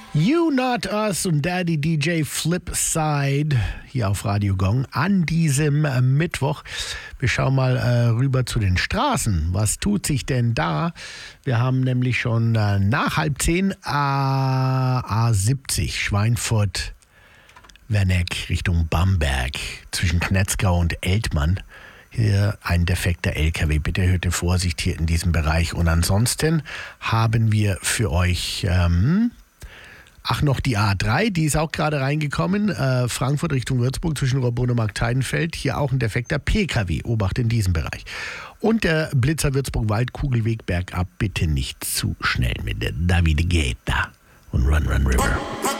You Not Us und Daddy DJ Flipside hier auf Radio Gong an diesem Mittwoch. Wir schauen mal rüber zu den Straßen. Was tut sich denn da? Wir haben nämlich schon nach 9:30 A70 Schweinfurt, Werneck Richtung Bamberg zwischen Knetzgau und Eltmann. Hier ein defekter LKW. Bitte erhöhte Vorsicht hier in diesem Bereich. Und ansonsten haben wir für euch noch die A3, die ist auch gerade reingekommen. Frankfurt Richtung Würzburg zwischen Rohrbrunn und Markteidenfeld. Hier auch ein defekter PKW. Obacht in diesem Bereich. Und der Blitzer Würzburg-Wald-Kugelweg bergab. Bitte nicht zu schnell mit der Davide Guetta und Run Run River.